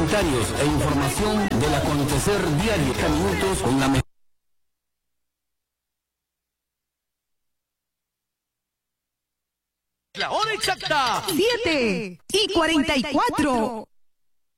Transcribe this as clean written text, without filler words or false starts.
comentarios e información del acontecer diario. 30 minutos con la mejor. La hora exacta. 7:44.